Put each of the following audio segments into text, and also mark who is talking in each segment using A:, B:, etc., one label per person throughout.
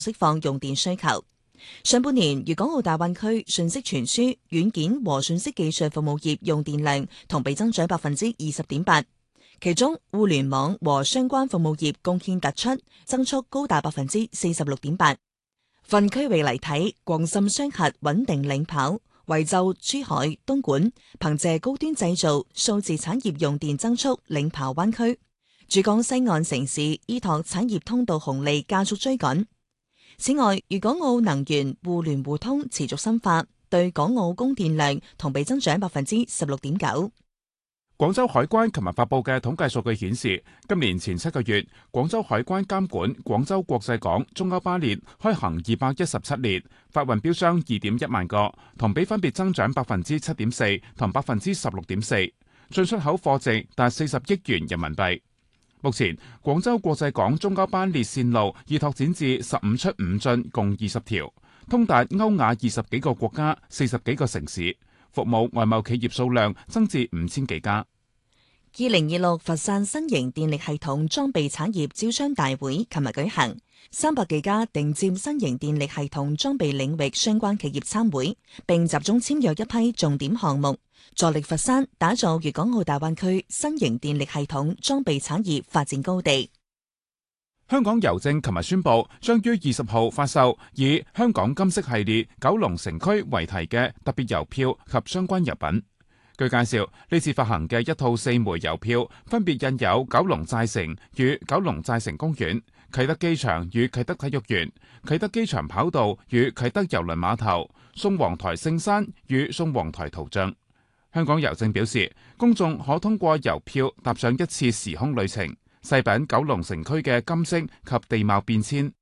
A: 釋放用電需求。上半年，粵港澳大灣區信息傳輸、軟件和信息技術服務業用電量同比增長20.8%，其中互聯網和相關服務業貢獻突出，增速高達46.8%。分區域嚟睇，廣深雙核穩定領跑，惠州、珠海、東莞憑借高端製造、數字產業用電增速領跑灣區，珠江西岸城市依託產業通道紅利加速追趕。此外，粵港澳能源互聯互通持續深化，對港澳供電量同比增長16.9%。
B: 廣州海關琴日發布嘅統計數據顯示，今年前7個月，廣州海關監管廣州國際港中歐巴列開行217列，發運標箱2.1萬個，同比分別增長7.4%同16.4%，進出口貨值達40億元人民幣。目前，廣州國際港中歐班列線路已拓展至15出5進，共20條，通達歐亞20幾個國家、40幾個城市，服務外貿企業數量增至5000幾家。
A: 2026佛山新型電力系統裝備產業招商大會琴日舉行，300幾家頂尖新型電力系統裝備領域相關企業參會，並集中簽約一批重點項目，助力佛山打造粵港澳大灣區新型電力系統裝備產業發展高地。
B: 香港郵政琴日宣布，將於20號發售以香港金色系列九龍城區為題嘅特別郵票及相關郵品。據介紹，呢次發行嘅一套4枚郵票，分別印有九龍寨城與九龍寨城公園、啟德機場與啟德體育園、啟德機場跑道與啟德郵輪碼頭、宋皇臺聖山與宋皇臺圖像。香港郵政表示，公眾可通過郵票踏上一次時空旅程，細品九龍城區嘅金色及地貌變遷，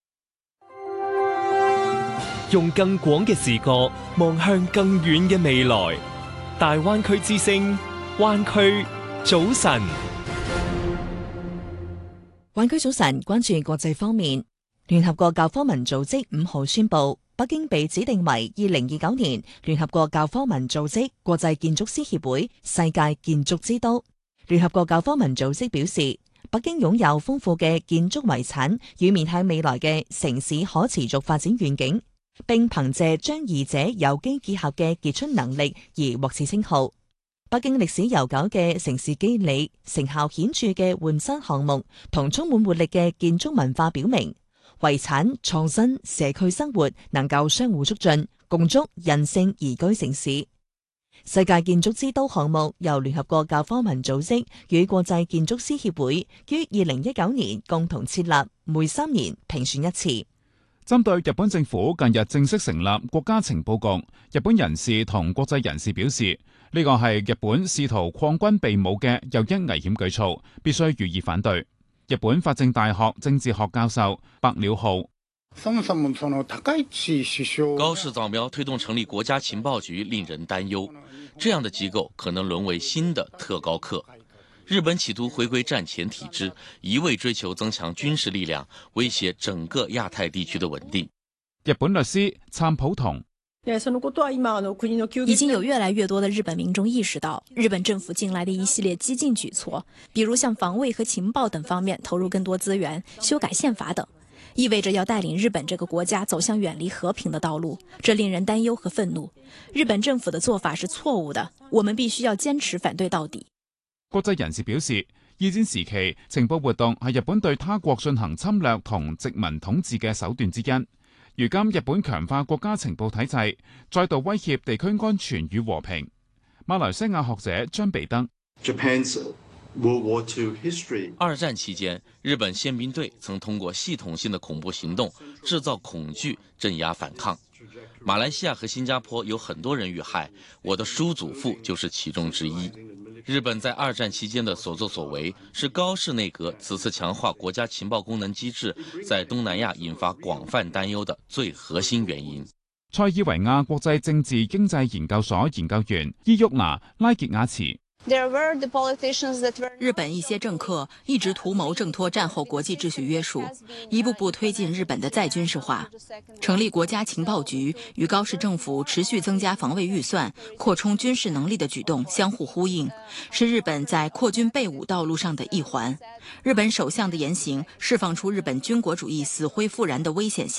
C: 用更廣嘅視角望向更遠嘅未來。大灣區之聲，灣區早晨。
A: 灣區早晨，關注國際方面，聯合國教科文組織5號宣布，北京被指定為2029年聯合國教科文組織國際建築師協會世界建築之都。聯合國教科文組織表示，北京擁有豐富嘅建築遺產與面向未來嘅城市可持續發展願景，並憑借將二者有機結合嘅傑出能力而獲此稱號。北京歷史悠久嘅城市肌理、成效顯著嘅換新項目同充滿活力嘅建築文化表明，遺產、創新、社區生活能夠相互促進，共築韌性宜居城市。世界建築之都項目由聯合國教科文組織與國際建築師協會於2019年共同設立，每3年評選一次。
B: 針對日本政府近日正式成立國家情報局，日本人士同國際人士表示，呢個係日本試圖擴軍備武嘅又一危險舉措，必須予以反對。日本法政大學政治學教授白鳥浩：
D: 高市早苗推動成立國家情報局令人擔憂，這樣的機構可能淪為新的特高課。日本企圖回歸戰前體制，一味追求增強軍事力量，威脅整個亞太地區的穩定。
B: 日本律師參普同：
E: 已經有越來越多的日本民眾意識到，日本政府近來的一系列激進舉措，比如向防衛和情報等方面投入更多資源、修改憲法等，意味着要帶領日本這個國家走向遠離和平的道路，這令人擔憂和憤怒。日本政府的做法是錯誤的，我們必須要堅持反對到底。
B: 國際人士表示，二戰時期情報活動係日本對他國進行侵略同殖民統治嘅手段之一。如今日本強化國家情報體制，再度威脅地區安全與和平。馬來西亞學者張彼得：
D: 二戰期間，日本憲兵隊曾通過系統性的恐怖行動，製造恐懼，鎮壓反抗。馬來西亞和新加坡有很多人遇害，我的叔祖父就是其中之一。日本在二戰期間的所作所為，是高市內閣此次強化國家情報功能機制，在東南亞引發廣泛擔憂的最核心原因。
B: 塞爾維亞國際政治經濟研究所研究員伊沃娜拉傑亞茨：
F: 日本一些政客一直图谋挣脱战后国际秩序约束，一步步推进日本的再军事化。成立国家情报局与高市政府持续增加防卫预算、扩充军事能力的举动相互呼应，是日本在扩军备武道路上的一环。日本首相的言行释放出日本军国主义死灰复燃的危险性。